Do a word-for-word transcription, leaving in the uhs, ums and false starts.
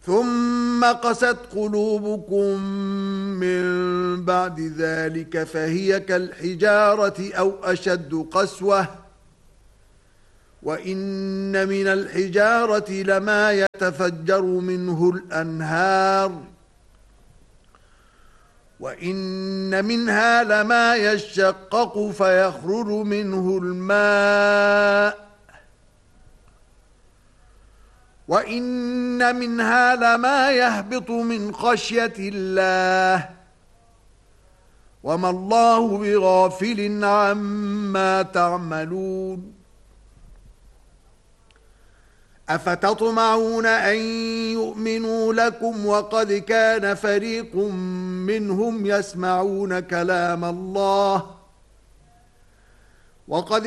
ثم قست قلوبكم من بعد ذلك فهي كالحجارة أو أشد قسوة وإن من الحجارة لما يتفجر منه الأنهار وإن منها لما يشقق فيخرج منه الماء وَإِنَّ مِنْهَا لَمَا يَهْبِطُ مِنْ خَشْيَةِ اللَّهِ وَمَا اللَّهُ بِغَافِلٍ عَمَّا تَعْمَلُونَ أَفَتَطْمَعُونَ أَنْ يُؤْمِنُوا لَكُمْ وَقَدْ كَانَ فَرِيقٌ مِّنْهُمْ يَسْمَعُونَ كَلَامَ اللَّهِ وَقَدْ